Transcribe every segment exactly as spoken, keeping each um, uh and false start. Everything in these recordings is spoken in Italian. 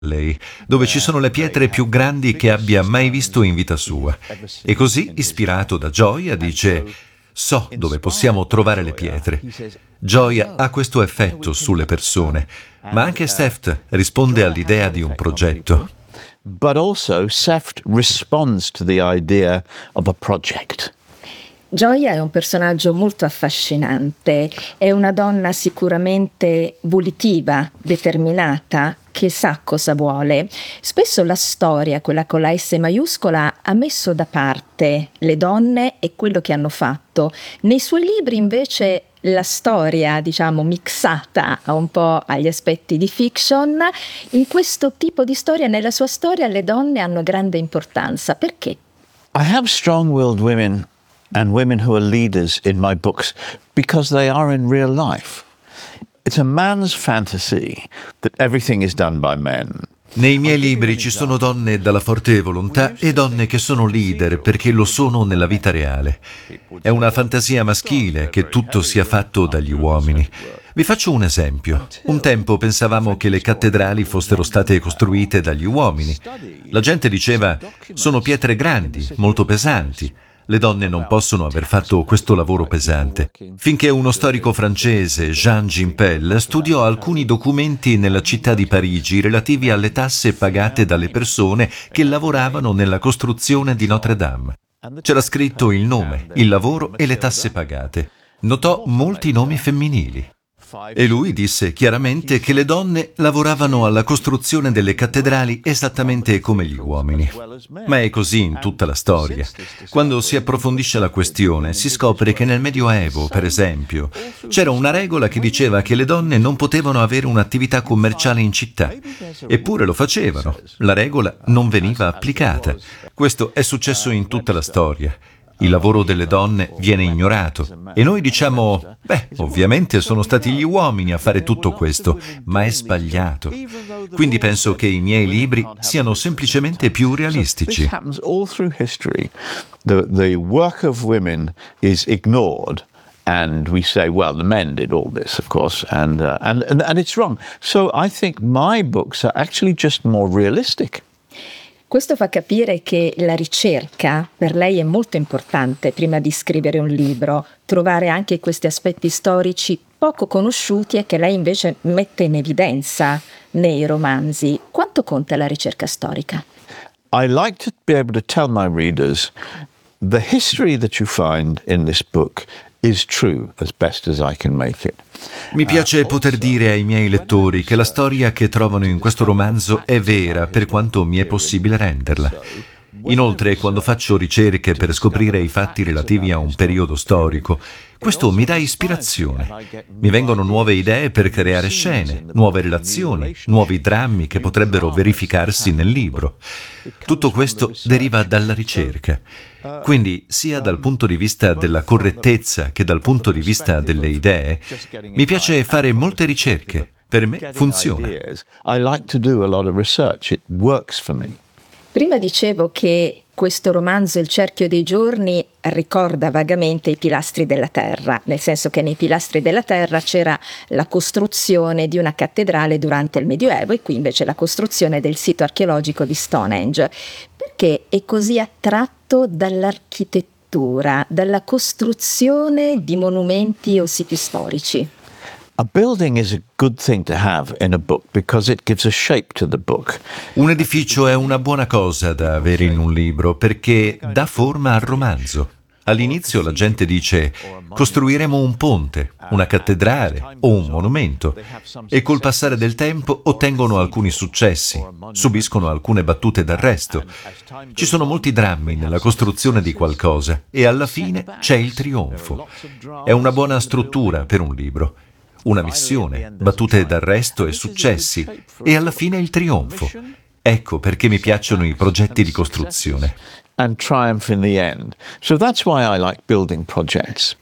lei, dove ci sono le pietre più grandi che abbia mai visto in vita sua. E così, ispirato da Gioia, dice: so dove possiamo trovare le pietre. Gioia ha questo effetto sulle persone, ma anche Seft risponde all'idea di un progetto. But also Seft responds to the idea of a project. Gioia è un personaggio molto affascinante, è una donna sicuramente volitiva, determinata, che sa cosa vuole. Spesso la storia, quella con la S maiuscola, ha messo da parte le donne e quello che hanno fatto. Nei suoi libri invece la storia, diciamo, mixata un po' agli aspetti di fiction. In questo tipo di storia, nella sua storia, le donne hanno grande importanza. Perché? I have strong-willed women and women who are leaders in my books because they are in real life. It's a man's fantasy that everything is done by men. Nei miei libri ci sono donne dalla forte volontà e donne che sono leader perché lo sono nella vita reale. È una fantasia maschile che tutto sia fatto dagli uomini. Vi faccio un esempio. Un tempo pensavamo che le cattedrali fossero state costruite dagli uomini. La gente diceva: sono pietre grandi, molto pesanti. Le donne non possono aver fatto questo lavoro pesante. Finché uno storico francese, Jean Gimpel, studiò alcuni documenti nella città di Parigi relativi alle tasse pagate dalle persone che lavoravano nella costruzione di Notre Dame. C'era scritto il nome, il lavoro e le tasse pagate. Notò molti nomi femminili. E lui disse chiaramente che le donne lavoravano alla costruzione delle cattedrali esattamente come gli uomini. Ma è così in tutta la storia. Quando si approfondisce la questione, si scopre che nel Medioevo, per esempio, c'era una regola che diceva che le donne non potevano avere un'attività commerciale in città. Eppure lo facevano. La regola non veniva applicata. Questo è successo in tutta la storia. Il lavoro delle donne viene ignorato e noi diciamo: beh, ovviamente sono stati gli uomini a fare tutto questo, ma è sbagliato. Quindi penso che i miei libri siano semplicemente più realistici. This happens all through history. The, the work of women is ignored. And we say, well, the men did all this, of course, and, uh, and, and, and it's wrong. So I think my books are actually just more realistic. Questo fa capire che la ricerca per lei è molto importante prima di scrivere un libro, trovare anche questi aspetti storici poco conosciuti e che lei invece mette in evidenza nei romanzi. Quanto conta la ricerca storica? I like to be able to tell my readers the history that you find in this book is true as best as I can make it. Mi piace poter dire ai miei lettori che la storia che trovano in questo romanzo è vera per quanto mi è possibile renderla. Inoltre, quando faccio ricerche per scoprire i fatti relativi a un periodo storico, questo mi dà ispirazione. Mi vengono nuove idee per creare scene, nuove relazioni, nuovi drammi che potrebbero verificarsi nel libro. Tutto questo deriva dalla ricerca. Quindi, sia dal punto di vista della correttezza che dal punto di vista delle idee, mi piace fare molte ricerche. Per me funziona. I like to do a lot of research. It works for me. Prima dicevo che questo romanzo, Il cerchio dei giorni, ricorda vagamente i pilastri della terra, nel senso che nei pilastri della terra c'era la costruzione di una cattedrale durante il Medioevo e qui invece la costruzione del sito archeologico di Stonehenge. Perché è così attratto dall'architettura, dalla costruzione di monumenti o siti storici? A building is a good thing to have in a book because it gives a shape to the book. Un edificio è una buona cosa da avere in un libro perché dà forma al romanzo. All'inizio la gente dice: costruiremo un ponte, una cattedrale o un monumento, e col passare del tempo ottengono alcuni successi, subiscono alcune battute d'arresto. Ci sono molti drammi nella costruzione di qualcosa e alla fine c'è il trionfo. È una buona struttura per un libro. Una missione, battute d'arresto e successi, e alla fine il trionfo. Ecco perché mi piacciono i progetti di costruzione. And triumph in the end. So that's why I like building projects.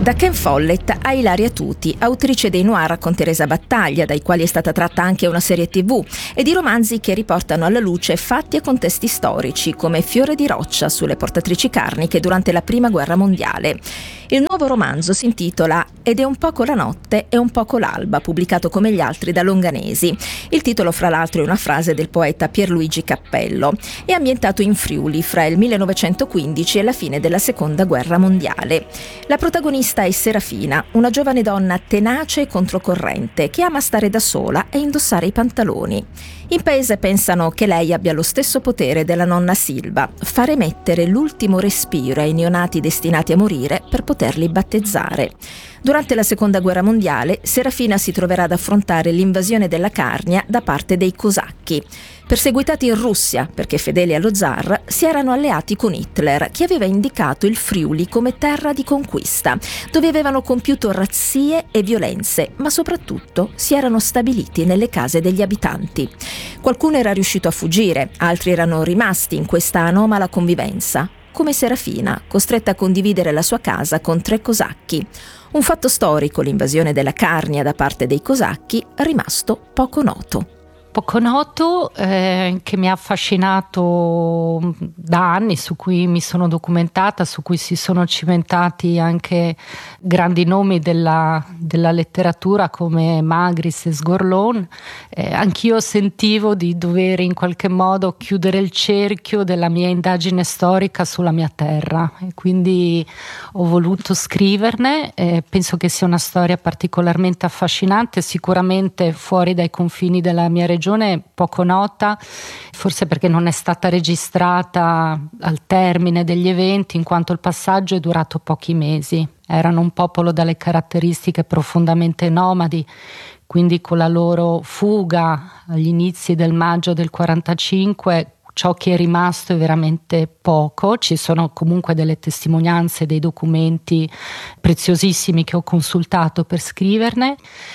Da Ken Follett a Ilaria Tuti, autrice dei noir con Teresa Battaglia, dai quali è stata tratta anche una serie tivù, e di romanzi che riportano alla luce fatti e contesti storici, come Fiore di roccia sulle portatrici carniche durante la Prima Guerra Mondiale. Il nuovo romanzo si intitola Ed è un poco la notte e un poco l'alba, pubblicato come gli altri da Longanesi. Il titolo, fra l'altro, è una frase del poeta Pierluigi Cappello. È ambientato in Friuli fra il millenovecentoquindici e la fine della Seconda Guerra Mondiale. La protagonista è Serafina, una giovane donna tenace e controcorrente che ama stare da sola e indossare i pantaloni. In paese pensano che lei abbia lo stesso potere della nonna Silva, fare mettere l'ultimo respiro ai neonati destinati a morire per poterli battezzare. Durante la Seconda Guerra Mondiale, Serafina si troverà ad affrontare l'invasione della Carnia da parte dei cosacchi. Perseguitati in Russia perché fedeli allo zar, si erano alleati con Hitler, che aveva indicato il Friuli come terra di conquista, dove avevano compiuto razzie e violenze, ma soprattutto si erano stabiliti nelle case degli abitanti. Qualcuno era riuscito a fuggire, altri erano rimasti in questa anomala convivenza, come Serafina, costretta a condividere la sua casa con tre cosacchi. Un fatto storico, l'invasione della Carnia da parte dei cosacchi, rimasto poco noto. Poco noto, eh, che mi ha affascinato da anni, su cui mi sono documentata, su cui si sono cimentati anche grandi nomi della, della letteratura come Magris e Sgorlon. Eh, anch'io sentivo di dover in qualche modo chiudere il cerchio della mia indagine storica sulla mia terra, e quindi ho voluto scriverne. Eh, penso che sia una storia particolarmente affascinante, sicuramente fuori dai confini della mia regione, poco nota, forse perché non è stata registrata al termine degli eventi, in quanto il passaggio è durato pochi mesi. Erano un popolo dalle caratteristiche profondamente nomadi, quindi con la loro fuga agli inizi del maggio del quarantacinque ciò che è rimasto è veramente poco. Ci sono comunque delle testimonianze, dei documenti preziosissimi che ho consultato per scriverne.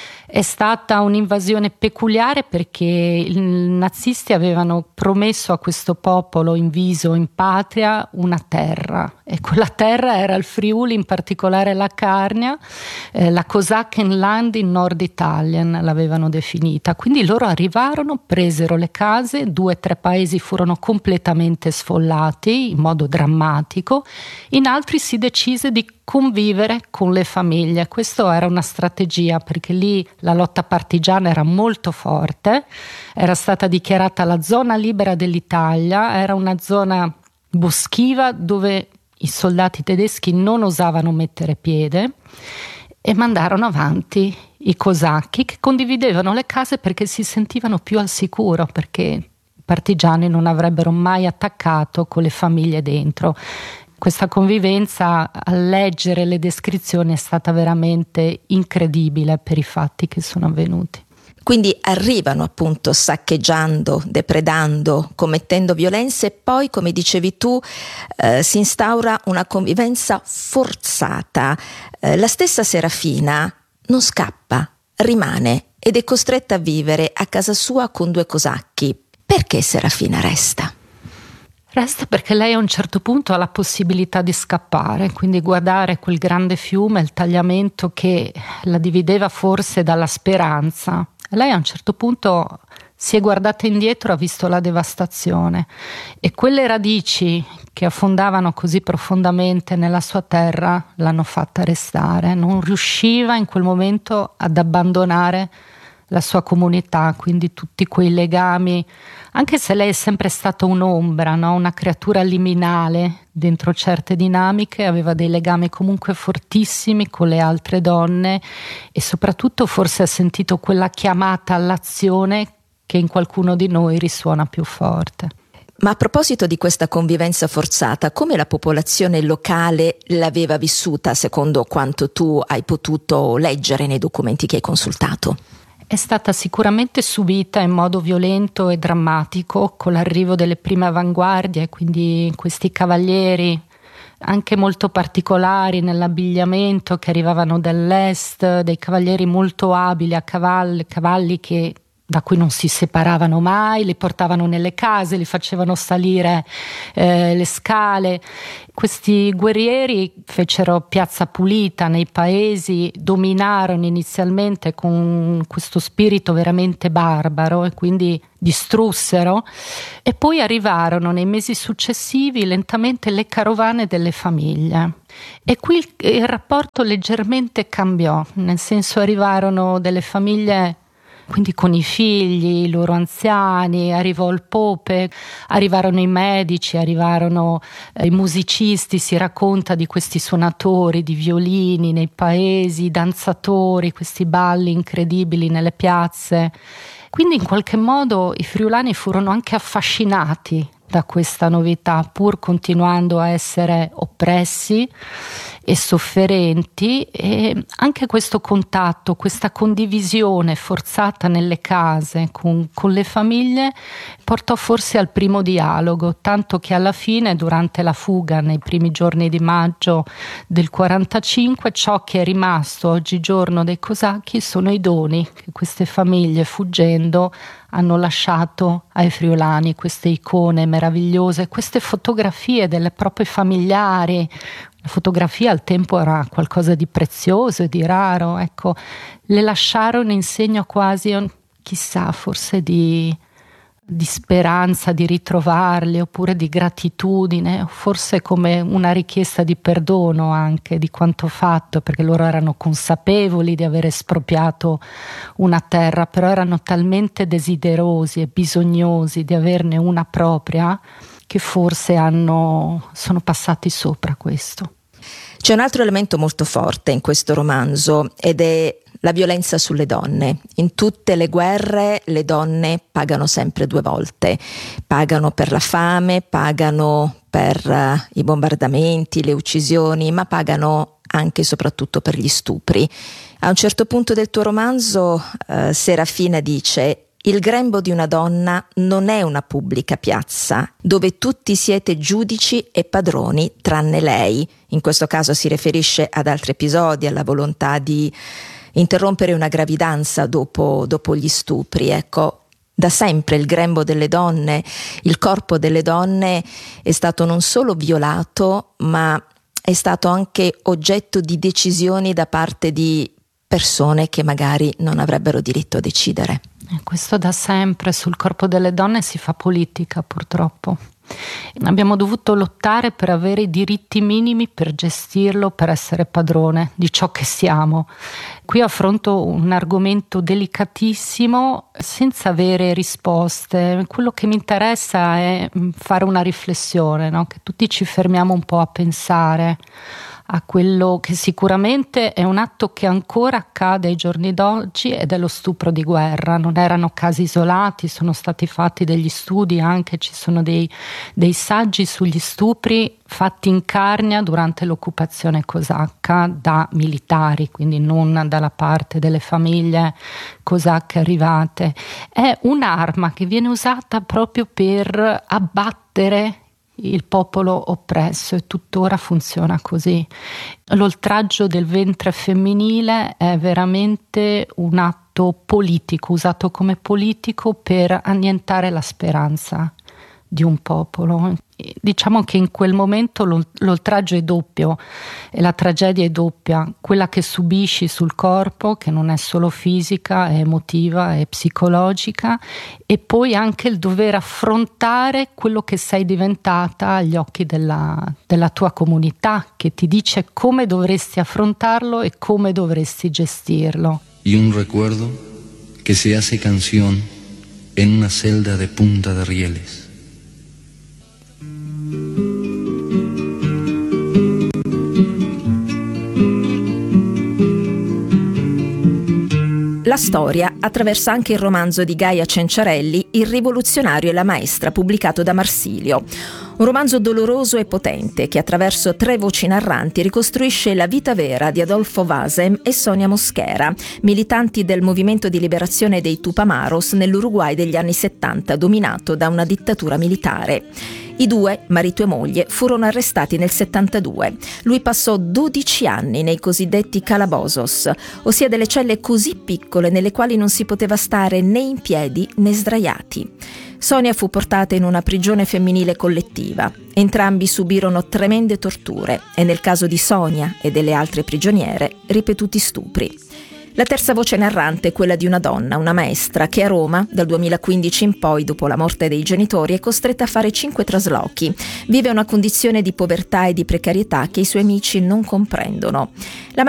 È stata un'invasione peculiare perché i nazisti avevano promesso a questo popolo inviso in patria una terra, e quella terra era il Friuli, in particolare la Carnia, eh, la Kosakenland in Nord Italia l'avevano definita. Quindi loro arrivarono, presero le case, due o tre paesi furono completamente sfollati in modo drammatico, in altri si decise di convivere con le famiglie. Questa era una strategia, perché lì la lotta partigiana era molto forte, era stata dichiarata la zona libera dell'Italia, era una zona boschiva dove i soldati tedeschi non osavano mettere piede, e mandarono avanti i cosacchi che condividevano le case perché si sentivano più al sicuro, perché i partigiani non avrebbero mai attaccato con le famiglie dentro. Questa convivenza, a leggere le descrizioni, è stata veramente incredibile per i fatti che sono avvenuti. Quindi arrivano appunto saccheggiando, depredando, commettendo violenze, e poi, come dicevi tu, eh, si instaura una convivenza forzata. Eh, la stessa Serafina non scappa, rimane ed è costretta a vivere a casa sua con due cosacchi. Perché Serafina resta? Resta perché lei a un certo punto ha la possibilità di scappare, quindi guardare quel grande fiume, il tagliamento che la divideva forse dalla speranza. Lei a un certo punto si è guardata indietro, ha visto la devastazione, e quelle radici che affondavano così profondamente nella sua terra l'hanno fatta restare. Non riusciva in quel momento ad abbandonare la sua comunità, quindi tutti quei legami, anche se lei è sempre stata un'ombra, no? Una creatura liminale dentro certe dinamiche, aveva dei legami comunque fortissimi con le altre donne, e soprattutto forse ha sentito quella chiamata all'azione che in qualcuno di noi risuona più forte. Ma a proposito di questa convivenza forzata, come la popolazione locale l'aveva vissuta, secondo quanto tu hai potuto leggere nei documenti che hai consultato? È stata sicuramente subita in modo violento e drammatico con l'arrivo delle prime avanguardie, quindi questi cavalieri anche molto particolari nell'abbigliamento che arrivavano dall'est, dei cavalieri molto abili a cavalli, cavalli che da cui non si separavano mai, li portavano nelle case, li facevano salire eh, le scale. Questi guerrieri fecero piazza pulita nei paesi, dominarono inizialmente con questo spirito veramente barbaro e quindi distrussero, e poi arrivarono nei mesi successivi lentamente le carovane delle famiglie. E qui il, il rapporto leggermente cambiò, nel senso arrivarono delle famiglie quindi con i figli, i loro anziani, arrivò il pope, arrivarono i medici, arrivarono eh, i musicisti, si racconta di questi suonatori di violini nei paesi, i danzatori, questi balli incredibili nelle piazze. Quindi in qualche modo i friulani furono anche affascinati da questa novità, pur continuando a essere oppressi e sofferenti, e anche questo contatto, questa condivisione forzata nelle case con, con le famiglie portò forse al primo dialogo, tanto che alla fine, durante la fuga nei primi giorni di maggio del quarantacinque, ciò che è rimasto oggigiorno dei cosacchi sono i doni che queste famiglie, fuggendo, hanno lasciato ai friulani, queste icone meravigliose, queste fotografie delle proprie familiari. La fotografia al tempo era qualcosa di prezioso e di raro, ecco, le lasciarono in segno quasi, chissà, forse di, di speranza di ritrovarli, oppure di gratitudine, forse come una richiesta di perdono anche di quanto fatto, perché loro erano consapevoli di aver espropriato una terra, però erano talmente desiderosi e bisognosi di averne una propria che forse hanno, sono passati sopra questo. C'è un altro elemento molto forte in questo romanzo ed è la violenza sulle donne. In tutte le guerre le donne pagano sempre due volte, pagano per la fame, pagano per uh, i bombardamenti, le uccisioni, ma pagano anche e soprattutto per gli stupri. A un certo punto del tuo romanzo uh, Serafina dice: il grembo di una donna non è una pubblica piazza dove tutti siete giudici e padroni tranne lei. In questo caso si riferisce ad altri episodi, alla volontà di interrompere una gravidanza dopo, dopo gli stupri. Ecco, da sempre il grembo delle donne, il corpo delle donne è stato non solo violato, ma è stato anche oggetto di decisioni da parte di persone che magari non avrebbero diritto a decidere. Questo da sempre, sul corpo delle donne si fa politica, purtroppo. Abbiamo dovuto lottare per avere i diritti minimi per gestirlo, per essere padrone di ciò che siamo. Qui affronto un argomento delicatissimo senza avere risposte. Quello che mi interessa è fare una riflessione, no? Che tutti ci fermiamo un po' a pensare a quello che sicuramente è un atto che ancora accade ai giorni d'oggi, ed è lo stupro di guerra. Non erano casi isolati, sono stati fatti degli studi anche, ci sono dei, dei saggi sugli stupri fatti in Carnia durante l'occupazione cosacca da militari, quindi non dalla parte delle famiglie cosacche arrivate. È un'arma che viene usata proprio per abbattere il popolo oppresso, e tuttora funziona così. L'oltraggio del ventre femminile è veramente un atto politico, usato come politico per annientare la speranza di un popolo. Diciamo che in quel momento l'oltraggio è doppio e la tragedia è doppia: quella che subisci sul corpo, che non è solo fisica, è emotiva, è psicologica, e poi anche il dover affrontare quello che sei diventata agli occhi della, della tua comunità, che ti dice come dovresti affrontarlo e come dovresti gestirlo. Y un recuerdo que se hace canción en una celda de Punta de Rieles. La storia attraversa anche il romanzo di Gaia Cenciarelli, Il rivoluzionario e la maestra, pubblicato da Marsilio. Un romanzo doloroso e potente che attraverso tre voci narranti ricostruisce la vita vera di Adolfo Vasem e Sonia Mosquera, militanti del movimento di liberazione dei Tupamaros nell'Uruguay degli anni settanta, dominato da una dittatura militare. I due, marito e moglie, furono arrestati nel settantadue. Lui passò dodici anni nei cosiddetti calabozos, ossia delle celle così piccole nelle quali non si poteva stare né in piedi né sdraiati. Sonia fu portata in una prigione femminile collettiva. Entrambi subirono tremende torture e nel caso di Sonia e delle altre prigioniere, ripetuti stupri. La terza voce narrante è quella di una donna, una maestra, che a Roma, dal duemilaquindici in poi, dopo la morte dei genitori, è costretta a fare cinque traslochi. Vive una condizione di povertà e di precarietà che i suoi amici non comprendono. La